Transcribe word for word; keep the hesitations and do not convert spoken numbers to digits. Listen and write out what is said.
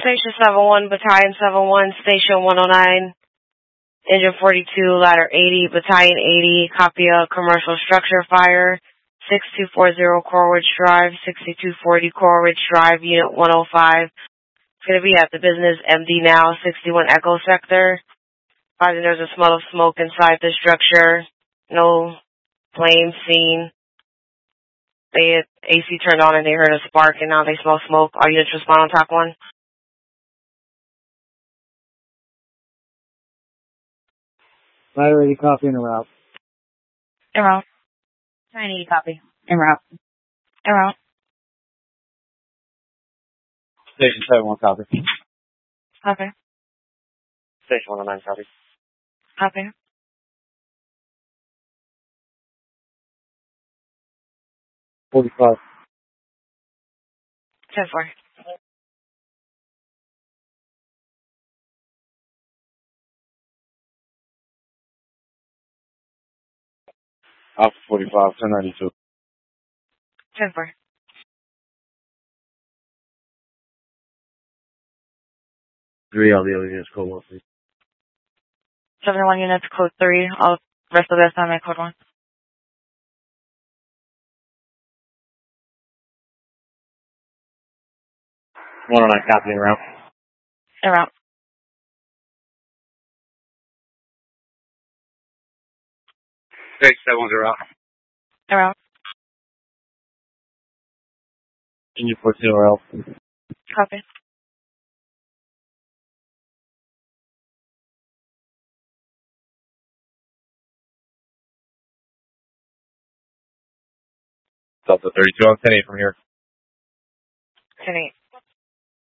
Station seven one, Battalion seven one, Station one oh nine, Engine forty-two, Ladder eighty, Battalion eighty, copy of commercial structure fire, six two four zero Coral Ridge Drive, sixty-two forty Coral Ridge Drive, Unit one oh five. It's going to be at the business M D Now, sixty-one Echo Sector. Finding there's a smell of smoke inside the structure. No flame seen. They had A C turned on and they heard a spark and now they smell smoke. All units respond on top one. Ladder eighty copy en route. En route. nine eighty copy. En route. En route. Station seven one copy. Copy. Station one oh nine copy. Copy. forty-five. ten four. Alpha forty-five, ten ninety-two. ten four. Three all the other units, code one, please. seventy-one units, code three. All rest of the assignment, code one. one oh nine copy en route. En route. Station seven one's en route. En route. Engine fourteen or else. Copy. Delta thirty-two, I'm ten eight from here. ten eight.